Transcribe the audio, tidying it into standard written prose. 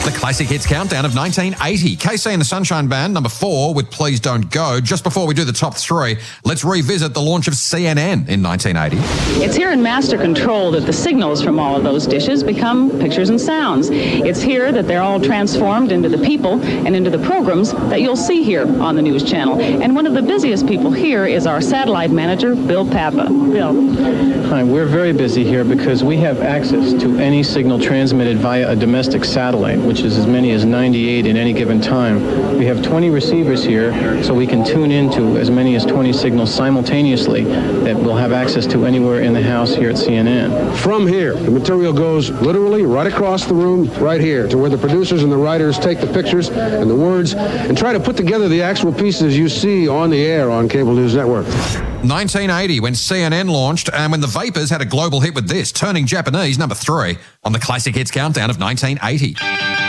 The Classic Hits Countdown of 1980. KC and the Sunshine Band, number 4 with Please Don't Go. Just before we do the top 3, let's revisit the launch of CNN in 1980. It's here in master control that the signals from all of those dishes become pictures and sounds. It's here that they're all transformed into the people and into the programs that you'll see here on the news channel. And one of the busiest people here is our satellite manager, Bill Papa. Bill. Hi, we're very busy here because we have access to any signal transmitted via a domestic satellite, which is as many as 98 at any given time. We have 20 receivers here, so we can tune into as many as 20 signals simultaneously that we'll have access to anywhere in the house here at CNN. From here, the material goes literally right across the room, right here, to where the producers and the writers take the pictures and the words and try to put together the actual pieces you see on the air on Cable News Network. 1980, when CNN launched, and when the Vapors had a global hit with this, turning Japanese, number 3, on the Classic Hits Countdown of 1980.